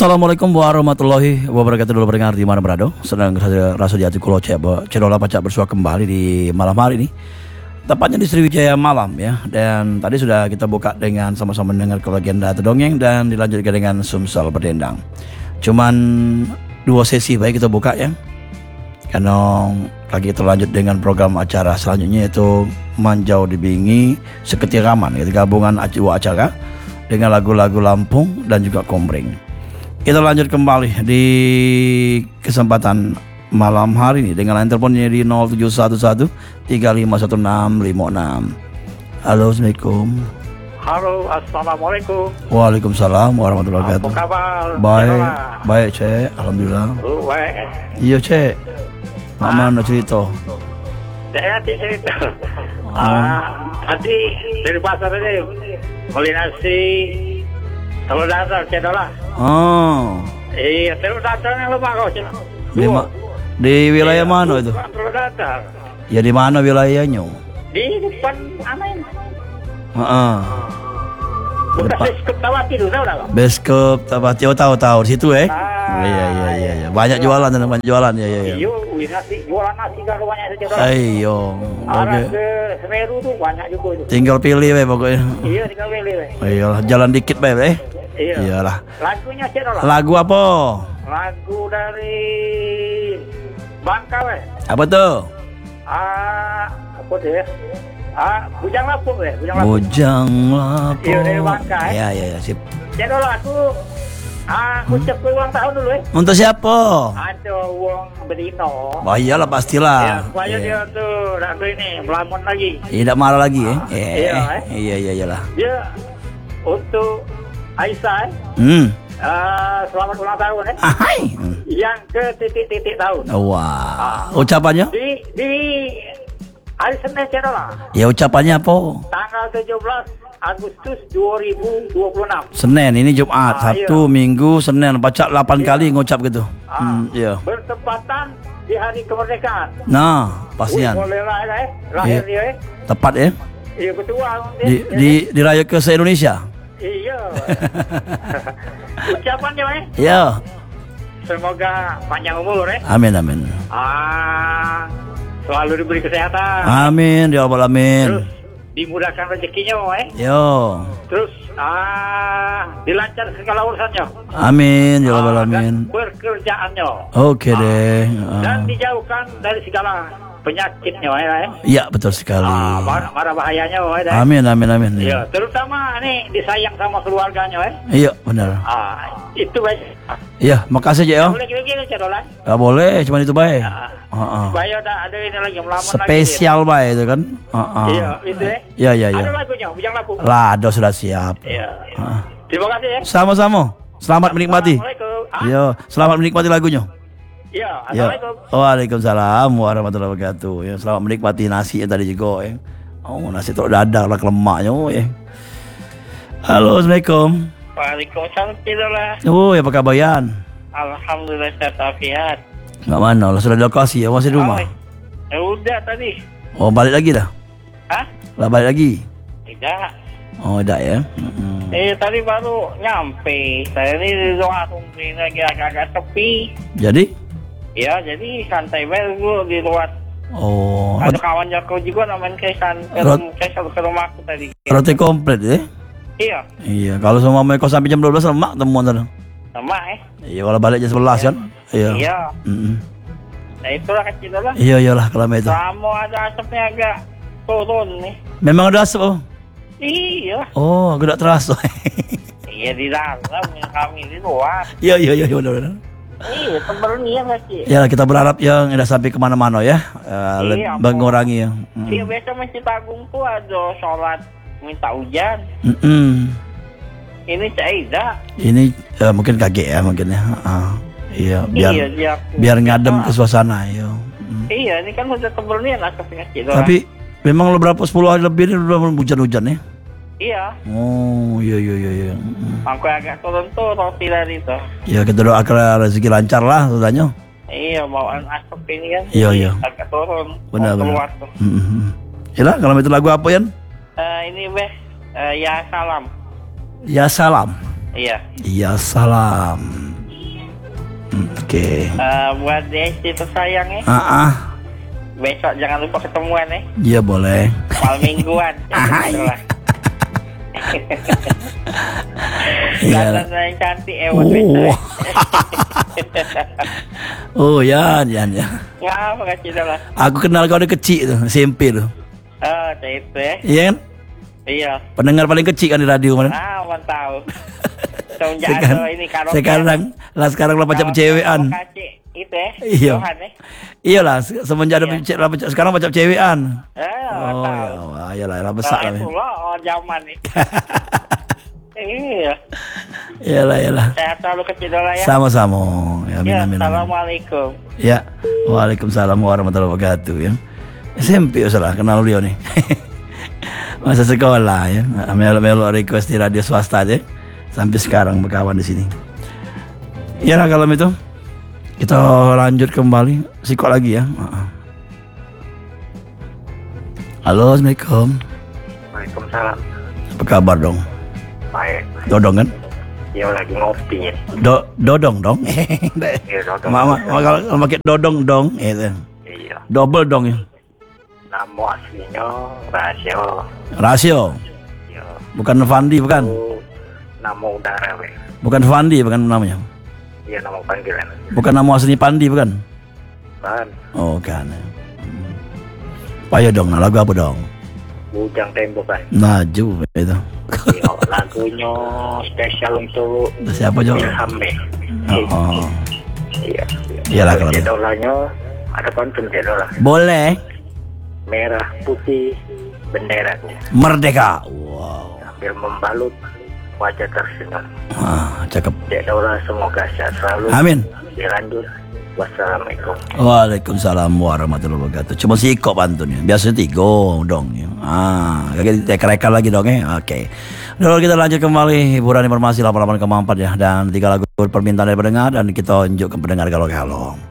Assalamualaikum warahmatullahi wabarakatuh. Dulu pendengar di mana berada, sedang rasa di hati kulo cedola pacak bersua kembali di malam hari ini, tepatnya di Sriwijaya Malam ya. Dan tadi sudah kita buka dengan sama-sama mendengar legenda atau dongeng dan dilanjutkan dengan Sumsel Berdendang. Cuman dua sesi baik kita buka ya, karena lagi kita lanjut dengan program acara selanjutnya, yaitu Manjau Dibingi Seketiraman, yaitu gabungan dua acara dengan lagu-lagu Lampung dan juga Komering. Kita lanjut kembali di kesempatan malam hari ini dengan line teleponnya di 0711 351656. Halo, Assalamualaikum. Halo, Assalamualaikum. Waalaikumsalam warahmatullahi wabarakatuh. Apa kabar? Baik, baik Cek, alhamdulillah. Baik. Iya Cek, mana cerita? Saya cerita. Tadi dari pasar ini beli nasi telur dadar cedola. Oh, Iya, telur dadar yang lemah kau cina. di wilayah mana itu? Telur dadar. Ya di mana wilayahnya? Di depan Amin. Heeh. Bukan Beskep Tawati dulu, tahu tak? Beskep Tabati, oh tahu situ Ah, iya. Banyak jualan dan banyak jualan ya. Iyo, nasi jualan nasi kalau banyak saja. Ayo, Arah oke. ke Semeru tuh banyak juga itu. Tinggal pilih we pokoknya. Iya, tinggal beli. Iyalah, jalan dikit we. Iya. Iyalah. Lagunya cedola. Lagu apa? Lagu dari Bangka weh. Apa tuh? Apa deh? Bujang Lapuk weh, Bujang Lapuk. Bujang Lapuk. Iya, dari Bangka, Iya, sip. Cedola aku ucap ulang tahun dulu Untuk siapa? Ada uang Bedino. Oh iyalah Ya, pastilah. supaya dia tuh ini melamun lagi. Tidak marah lagi ya? Iya, Iyalah. Dia untuk Aisyah. Selamat ulang tahun Hai. Yang ke titik-titik tahun. Wah. Ucapannya? Di hari Senin Cedola. Ya ucapannya apa? Tanggal 17 Agustus 2026. Senin ini Jumat, Sabtu, Minggu, Senin, baca 8 kali ngucap gitu. Iya. Bertepatan di hari kemerdekaan. Nah, pastian. Boleh lah lahir dia. Tepat ya. Iya ketua. Dirayat ke se-Indonesia. Iya. Ucapannya Ya. semoga panjang umur Amin. selalu diberi kesehatan. Amin ya rabbal alamin. Terus dimudahkan rezekinya Yo. Terus dilancar segala urusannya. Amin ya rabbal alamin. Dan pekerjaannya. Oke deh. Dan dijauhkan dari segala penyakitnya Iya betul sekali. marah bahayanya Amin. Iya, terutama nih disayang sama keluarganya Iya benar. Itu baik. Iya, makasih ya. Boleh kira-kira cedolan. Gak boleh, cuma itu baik. Supaya ada ini lagi melamun Spesial baik itu kan. lagi. Iya, itu Iya. Ada lagunya, Bujang Lapuk. Lado sudah siap. Iya. Terima kasih ya. Sama-sama. Selamat menikmati. Assalamualaikum. Iya, selamat menikmati lagunya. Iya, Ya. Assalamualaikum. Waalaikumsalam warahmatullahi wabarakatuh. Ya, selamat menikmati nasi yang tadi juga ya. Oh, nasi telur dadar lah lemaknya ya. Halo, Assalamualaikum. Waalaikumsalam cedola. Oh, ya apa kabar Yan? Alhamdulillah sehat afiat. Nggak mana lah, sudah di lokasi ya, masih di rumah. Udah tadi. Oh, balik lagi dah? Hah? Lah balik lagi? Tidak. Oh, tidak ya. Tadi baru nyampe. Saya ini di ruang tungguin lagi agak-agak sepi. Jadi? Ya, jadi santai banget gue di luar. Oh, Ada kawan Joko juga namanya Kesan ke rumahku tadi. roti komplit ya? Iya, Iya, kalau semua mereka sampai jam 12 lemak temuan sana. sama Iya, kalau balik jam 11 kan? Iya. Iya. Nah itulah kecil lah. Iyalah kalau itu. Kamu ada asapnya agak turun nih. Memang ada asap oh. Iya. Oh, aku tidak terasa. Iya di dalam yang kami di luar. Iya benar. Iya temennya kecil. Ya kita berharap yang tidak sampai kemana-mana ya, Iya, mengurangi ya. Iya biasa Masjid Agung tuh ada sholat minta hujan. Ini Caidah. Ini mungkin kaget ya mungkin ya. Iya biar ngadem ke suasana ya. Iya ini kan udah temennya asapnya kecil. Tapi memang lo berapa 10 hari lebih ini udah hujan-hujan ya? Iya. Oh iya. Aku agak turun tuh roti dari itu. Ya kita doakan rezeki lancar lah sudahnya. Iya bawaan asap ini kan. Iya. Agak turun. Benar. Keluar tuh. Yalah kalau itu lagu apa Yan? Ini Ya Salam. Ya Salam. Iya. Ya Salam. Oke. Buat Desi tersayang ya. Besok jangan lupa ketemuan ya. Iya boleh. Malam mingguan. Iya. Dandan yang cantik buat besok. Oh Yan. Ngapa kak Cidola? Aku kenal kau dari kecil tuh, SMP tuh. Oh, itu ya. Iya kan? Iya. Pendengar paling kecil kan di radio kemarin. Mantap. Sekarang ini sekarang lah pacak cewekan. Itu ya. Iya. Johan ya. Iyalah semenjak ada sekarang pacak cewekan. Oh, ya iyalah besar lah. Itulah zaman nih. Iya. Iyalah. Sehat selalu ke Cidola ya. Sama-sama. Ya, amin. Assalamualaikum. Ya. Waalaikumsalam warahmatullahi wabarakatuh ya. SMP salah kenal dia nih. Masa sekolah ya. Melo request di radio swasta aja. Sampai sekarang berkawan di sini. Ya lah kalau itu. Kita lanjut kembali. Sikok lagi ya. Halo, Assalamualaikum. Waalaikumsalam. Apa kabar dong? Baik. Dodong kan? Ya lagi ngopi. Dodong dong. Iya, dodong. Mama kalau pakai dodong dong, itu. Iya. Double dong ya. Nama aslinya Rasio. Rasio. Iya. Bukan Fandi, bukan. Nama udara weh. Bukan Fandi, bukan namanya. Iya, nama panggilan. Bukan nama asli Pandi, bukan. Ban. Oh kan. Payo dong, lagu apa dong? Bujang Tembok kan. Naju itu. Iya, lagunya spesial untuk Siapa Jo? Ilham nih. Oh. Iya. Iyalah kalau. Jedolanya ada pantun jedola. Boleh. Merah putih benderanya. Merdeka. Wow. Sambil membalut wajah tersenyum. Cakep. Jedola semoga sehat selalu. Amin. Dilanjut. Wassalamualaikum. Waalaikumsalam warahmatullahi wabarakatuh. Cuma sikok pantunnya. Biasanya 3 dong ya. Kayak rekan lagi dong ya. Oke. Lalu kita lanjut kembali hiburan informasi 88,4 ya, dan 3 lagu permintaan dari pendengar dan kita unjuk ke pendengar kalau